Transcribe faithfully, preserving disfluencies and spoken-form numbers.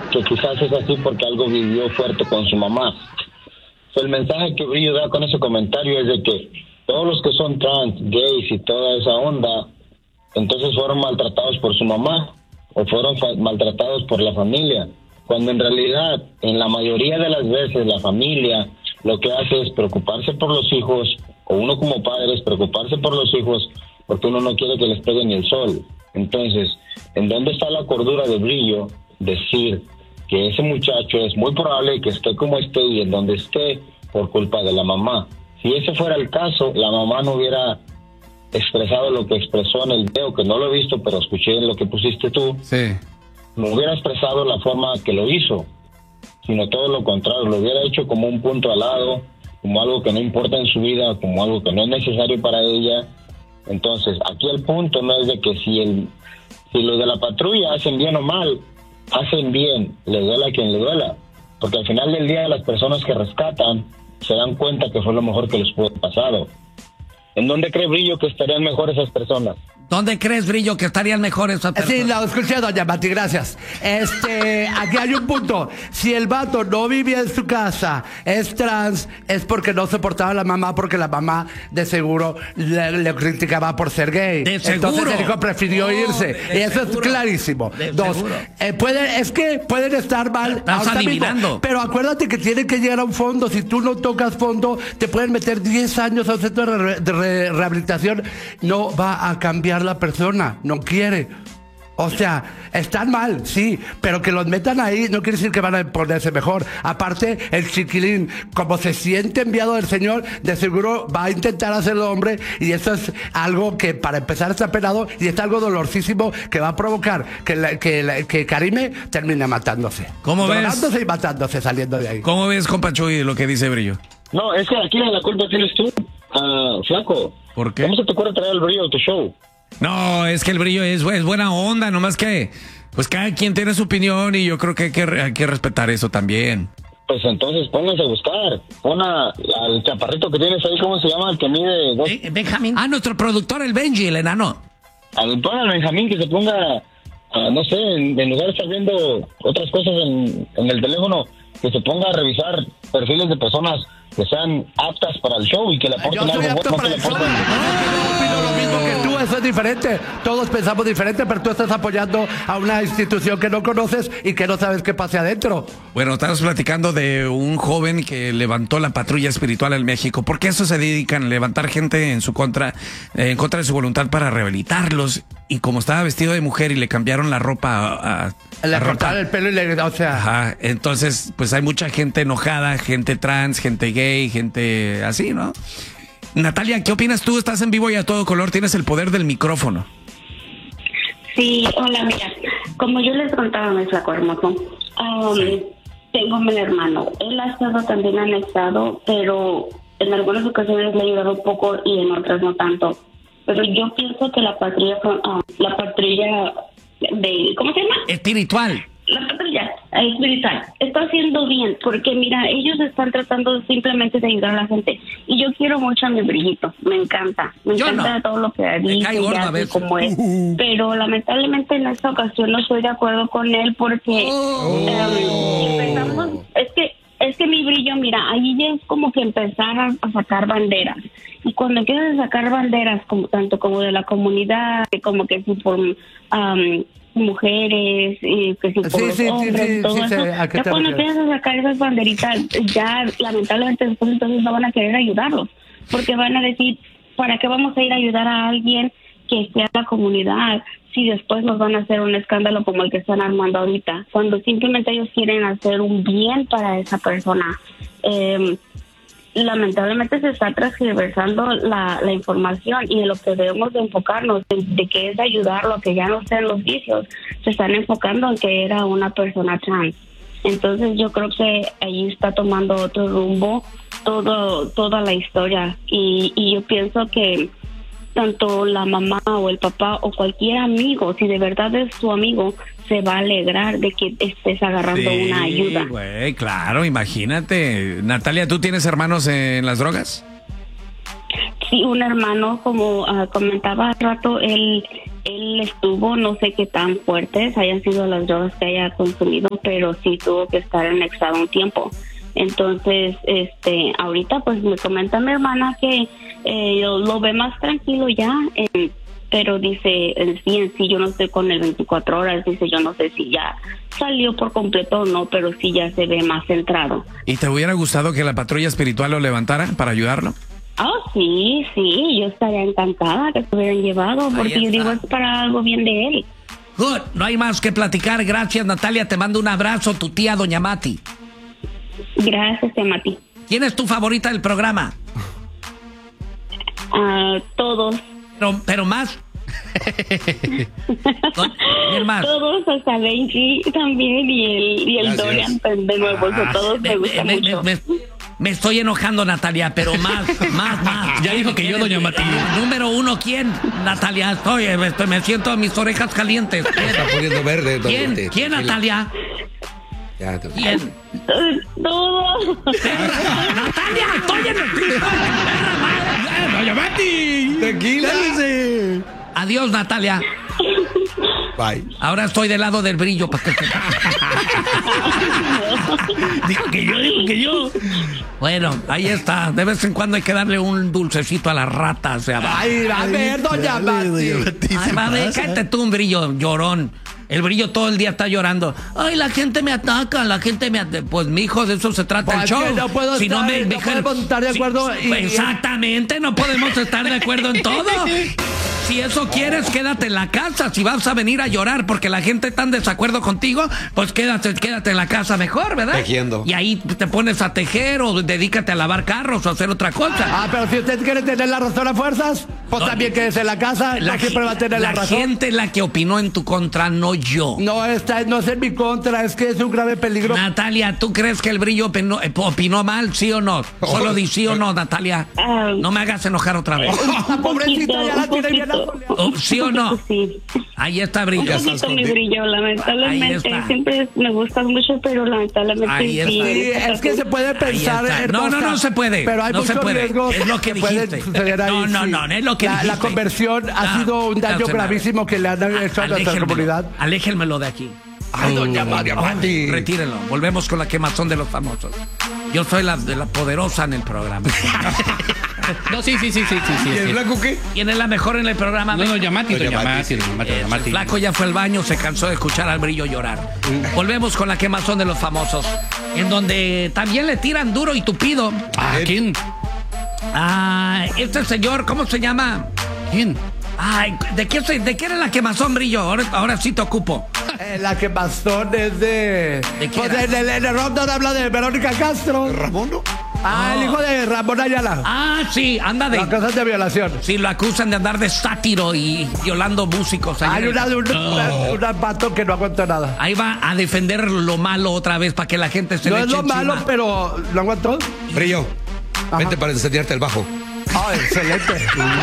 que quizás es así porque algo vivió fuerte con su mamá. So, el mensaje que Brillo da con ese comentario es de que todos los que son trans, gays y toda esa onda, entonces fueron maltratados por su mamá o fueron fa- maltratados por la familia, cuando en realidad, en la mayoría de las veces, la familia lo que hace es preocuparse por los hijos, o uno como padre es preocuparse por los hijos, porque uno no quiere que les pegue ni el sol. Entonces, ¿en dónde está la cordura de Brillo decir que ese muchacho es muy probable que esté como esté y en donde esté por culpa de la mamá? Si ese fuera el caso, la mamá no hubiera expresado lo que expresó en el video, que no lo he visto, pero escuché lo que pusiste tú. Sí. No hubiera expresado la forma que lo hizo, sino todo lo contrario, lo hubiera hecho como un punto al lado, como algo que no importa en su vida, como algo que no es necesario para ella. Entonces, aquí el punto no es de que si el si los de la patrulla hacen bien o mal, hacen bien, le duela a quien le duela, porque al final del día las personas que rescatan se dan cuenta que fue lo mejor que les pudo haber pasado. ¿En dónde cree Brillo que estarían mejor esas personas? ¿Dónde crees, Brillo, que estarían mejor esas personas? Sí, lo escuché, doña Mati, gracias. Este, aquí hay un punto. Si el vato no vivía en su casa, es trans, es porque no soportaba a la mamá, porque la mamá de seguro le, le criticaba por ser gay. De Entonces seguro. el hijo prefirió No, irse. de- de y eso seguro. es clarísimo. De Dos, seguro. eh, puede, es que pueden estar mal. Estás ahorita mismo, adivinando. pero acuérdate que tiene que llegar a un fondo. Si tú no tocas fondo, te pueden meter diez años a un centro de, re- de re- rehabilitación. No va a cambiar la persona. No quiere. O sea, están mal, sí, pero que los metan ahí no quiere decir que van a ponerse mejor. Aparte, el chiquilín, como se siente enviado del Señor, de seguro va a intentar hacerlo hombre, y eso es algo que para empezar está penado y es algo dolorosísimo que va a provocar que, la, que, la, que Karime termine matándose. ¿Cómo ves? Drogándose y matándose saliendo de ahí. ¿Cómo ves, compa Chuy, lo que dice Brillo? No, es que aquí la culpa tienes tú, uh, flaco. ¿Por qué? ¿Cómo se te ocurre traer el Brillo a tu show? No, es que el Brillo es, es buena onda, nomás que pues cada quien tiene su opinión y yo creo que hay que, hay que respetar eso también. Pues entonces pónganse a buscar. Pon a- al chaparrito que tienes ahí, ¿cómo se llama? El que mide dos. Eh, Benjamín. Ah, nuestro productor, el Benji, el enano. Al, pon al Benjamín que se ponga, ah, no sé, en, en lugar de estar viendo otras cosas en, en el teléfono, que se ponga a revisar perfiles de personas que sean aptas para el show y que le Yo aporten soy algo apto bueno. para que el le show. aporten- Yo opino lo mismo que tú, eso es diferente. Todos pensamos diferente, pero tú estás apoyando a una institución que no conoces y que no sabes qué pase adentro. Bueno, estamos platicando de un joven que levantó la patrulla espiritual en México, porque eso se dedican, a levantar gente en su contra, eh, en contra de su voluntad para rehabilitarlos. Y como estaba vestido de mujer y le cambiaron la ropa a, a Le la ropa- cortaron el pelo y le... O sea... Ajá, entonces pues hay mucha gente enojada, gente trans, gente gay, gente así, ¿no? Natalia, ¿qué opinas tú? Estás en vivo y a todo color, tienes el poder del micrófono. Sí, hola, mira, como yo les contaba, mi flaco hermoso, um, Sí. tengo un hermano. Él ha estado también anexado, pero en algunas ocasiones le ha ayudado un poco y en otras no tanto. Pero yo pienso que la patrulla, uh, la patrulla de, ¿cómo se llama? Espiritual. La patrulla eh, espiritual está haciendo bien, porque mira, ellos están tratando simplemente de ayudar a la gente. Y yo quiero mucho a mi Brillito, me encanta, me Yo encanta no. todo lo que Me dice cae y gordo a hace veces. como es. Uh. Pero lamentablemente en esta ocasión no estoy de acuerdo con él porque Oh. eh, empezamos, es que es que mi Brillo, mira, ahí ya es como que empezar a, a sacar banderas. Y cuando empiezas a sacar banderas, como tanto como de la comunidad, como que si por um, mujeres, y que si por Sí, los sí, sí, hombres, sí, todo sí, eso, sé a qué ya te cuando refieres. empiezas a sacar esas banderitas, ya lamentablemente después entonces no van a querer ayudarlos, porque van a decir, ¿para qué vamos a ir a ayudar a alguien que esté en la comunidad si después nos van a hacer un escándalo como el que están armando ahorita? Cuando simplemente ellos quieren hacer un bien para esa persona. Eh, lamentablemente se está transgiversando la, la información, y en lo que debemos de enfocarnos de, de que es ayudarlo, que ya no sean los vicios, se están enfocando en que era una persona trans. Entonces yo creo que ahí está tomando otro rumbo todo toda la historia, y, y yo pienso que tanto la mamá o el papá o cualquier amigo, si de verdad es su amigo, se va a alegrar de que estés agarrando Sí, una ayuda. güey, claro, imagínate. Natalia, ¿tú tienes hermanos en las drogas? Sí, un hermano, como uh, comentaba hace rato, él él estuvo, no sé qué tan fuertes hayan sido las drogas que haya consumido, pero sí tuvo que estar anexado un tiempo. Entonces, este, ahorita pues me comenta mi hermana que eh, lo ve más tranquilo ya, eh, pero dice, en sí, en sí, yo no estoy con el veinticuatro horas, dice, yo no sé si ya salió por completo o no, pero sí ya se ve más centrado. ¿Y te hubiera gustado que la patrulla espiritual lo levantara para ayudarlo? Oh, sí, sí, yo estaría encantada que se hubieran llevado, porque yo digo, es para algo bien de él. Good, no hay más que platicar. Gracias, Natalia, te mando un abrazo, tu tía, doña Mati. Gracias, tía Mati. ¿Quién es tu favorita del programa? Uh, todos. Pero, pero más. ¿Quién más? Todos, hasta Benji también y el, y el Dorian de nuevo, ah, todos me, me gustan me, mucho. Me, me, me estoy enojando, Natalia, pero más, más, más. Ya dijo que yo, doña Mati. Número uno, ¿quién? Natalia, estoy, estoy me siento a mis orejas calientes. Se está poniendo verde. ¿Quién? Mati. ¿Quién, Natalia? Ya, te... ¿Quién? Todos. Natalia, estoy en el piso. ¡Doña Mati! Tranquila. Adiós, Natalia. Bye. Ahora estoy del lado del brillo. Para que te... Dijo que yo, dijo que yo. Bueno, ahí está. De vez en cuando hay que darle un dulcecito a la rata. O sea, Ay, a ver, doña Mati. Ay, va, ve, cállate tú, un brillo, llorón. El brillo todo el día está llorando. Ay, la gente me ataca, la gente me ataca. Pues, mijo, de eso se trata Pues el show. que no puedo si estar, no me, no me- podemos estar de acuerdo si- y- exactamente, no podemos estar de acuerdo en todo. Si eso quieres, quédate en la casa. Si vas a venir a llorar porque la gente está en desacuerdo contigo, pues quédate, quédate en la casa mejor, ¿verdad? Tejiendo. Y ahí te pones a tejer o dedícate a lavar carros o a hacer otra cosa. Ah, pero si usted quiere tener la razón a fuerzas, pues No, también quédese en la casa, La, no siempre va a tener la, la razón. gente es la que opinó en tu contra, no yo. No, esta no es en mi contra, es que es un grave peligro. Natalia, ¿tú crees que el brillo opinó, eh, opinó mal, sí o no? Solo di sí o no, Natalia. Ah. No me hagas enojar otra vez. La pobrecita ya la un tiene bien poquito. asoleada. Oh, ¿sí o no? Sí. Ahí está Un brillo. poquito mi brillo, Ahí lamentablemente. está. Siempre me gustas mucho, pero lamentablemente Ahí sí. está. Sí, ahorita es que se puede pensar, está. No, hermosa, no, no se puede. Pero hay No se muchos puede. riesgos Es lo que pueden dijiste. suceder ahí, No, no, sí. no, es lo que la, la dijiste. conversión ha Ah, sido un daño no, gravísimo que le han hecho a nuestra Aléjenmelo, comunidad. aléjenmelo de aquí. Ay, doña Mati. Mati. Retírenlo. Volvemos con la quemazón de los famosos. Yo soy la de la poderosa en el programa. No, sí, sí, sí, sí, sí, sí. ¿Y el sí. blanco qué? ¿Quién es la mejor en el programa? No, doña Mati, Doña doña Mati, Mati, doña Mati, doña El Mati. flaco ya fue al baño, se cansó de escuchar al brillo llorar. Volvemos con la quemazón de los famosos, en donde también le tiran duro y tupido. ¿A quién? Ah, este señor, ¿cómo se llama? ¿Quién? Ay, ¿de qué, se- de qué era la quemazón, brillo? Ahora, ahora sí te ocupo. Eh, la que bastón es de. ¿De quién Pues era? en el, en el ronda habla de Verónica Castro. ¿Ramón no? Ah, el hijo de Ramón Ayala. Ah, sí, anda de... Las cosas de violación. Sí, lo acusan de andar de sátiro y violando músicos. Ahí Hay en el- una de un, Oh. una pato que no aguanta nada. Ahí va a defender lo malo otra vez para que la gente se No le es eche lo malo, encima. pero ¿lo aguantó? Brillo. Vente para enseñarte el bajo. Ah, excelente.